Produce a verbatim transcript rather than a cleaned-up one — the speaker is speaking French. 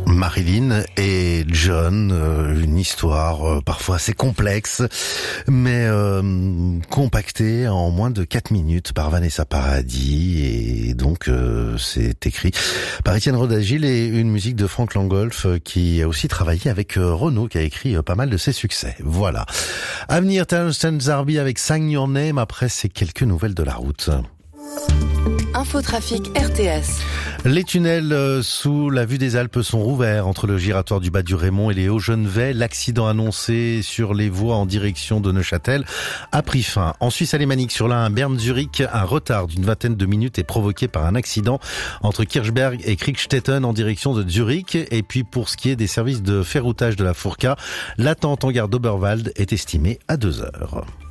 Marilyn et John, euh, une histoire euh, parfois assez complexe, mais euh, compactée en moins de quatre minutes par Vanessa Paradis, et donc euh, c'est écrit par Étienne Rodagil et une musique de Frank Langolf euh, qui a aussi travaillé avec euh, Renaud, qui a écrit euh, pas mal de ses succès. Voilà. À venir, Terence Zarbi avec Sign Your Name, après ces quelques nouvelles de la route. Infotrafic R T S. Les tunnels euh, sous la vue des Alpes sont rouverts entre le giratoire du Bas du Raymond et les Hauts-Genevais. L'accident annoncé sur les voies en direction de Neuchâtel a pris fin. En Suisse alémanique, sur la un Berne-Zurich, un retard d'une vingtaine de minutes est provoqué par un accident entre Kirchberg et Kriegstetten en direction de Zurich. Et puis pour ce qui est des services de ferroutage de la Furka, l'attente en gare d'Oberwald est estimée à deux heures.